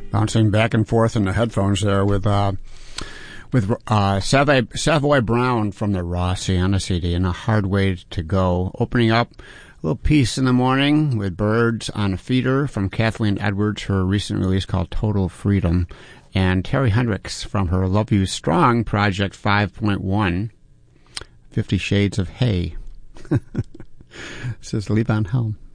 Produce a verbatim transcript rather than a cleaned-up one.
Bouncing back and forth in the headphones there with uh, with uh, Savoy, Savoy Brown from the Raw Sienna C D and A Hard Way to Go. Opening up a little piece in the morning with Birds on a Feeder from Kathleen Edwards, her recent release called Total Freedom, and Terry Hendricks from her Love You Strong Project five point one, Fifty Shades of Hay. This is Levon Helm.